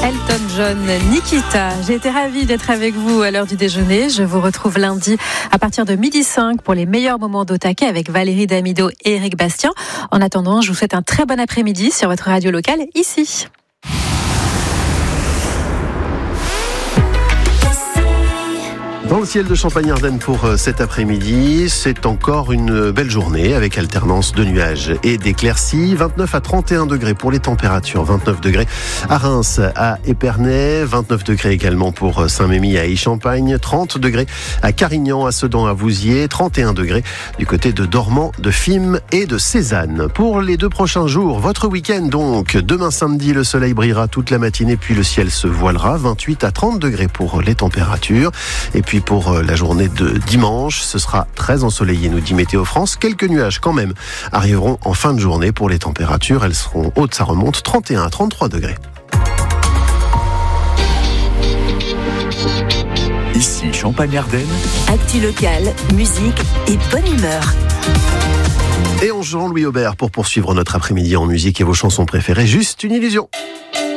Elton John, Nikita. J'ai été ravie d'être avec vous à l'heure du déjeuner. Je vous retrouve lundi à partir de 12h05 pour les meilleurs moments d'Au Taquet avec Valérie Damido et Éric Bastien. En attendant, je vous souhaite un très bon après-midi sur votre radio locale ici. Dans le ciel de Champagne-Ardenne pour cet après-midi, c'est encore une belle journée avec alternance de nuages et d'éclaircies. 29 à 31 degrés pour les températures. 29 degrés à Reims, à Épernay. 29 degrés également pour Saint-Mémy à Aix-Champagne. 30 degrés à Carignan, à Sedan, à Vouziers. 31 degrés du côté de Dormans, de Fismes et de Cézanne. Pour les 2 prochains jours, votre week-end donc. Demain samedi, le soleil brillera toute la matinée puis le ciel se voilera. 28 à 30 degrés pour les températures. Et puis pour la journée de dimanche, ce sera très ensoleillé, nous dit Météo France. Quelques nuages quand même arriveront en fin de journée. Pour les températures, elles seront hautes, ça remonte 31 à 33 degrés. Ici Champagne-Ardenne. Actu locale, musique et bonne humeur. Et on Jean-Louis Aubert pour poursuivre notre après-midi en musique et vos chansons préférées. Juste une illusion.